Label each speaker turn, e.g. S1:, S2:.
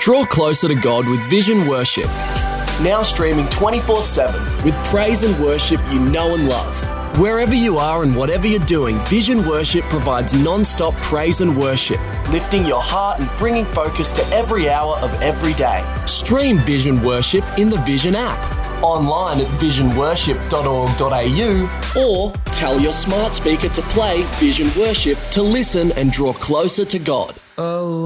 S1: Draw closer to God with Vision Worship. Now streaming 24/7 with praise and worship you know and love. Wherever you are and whatever you're doing, Vision Worship provides non-stop praise and worship, lifting your heart and bringing focus to every hour of every day. Stream Vision Worship in the Vision app, online at visionworship.org.au, or tell your smart speaker to play Vision Worship to listen and draw closer to God.
S2: Oh.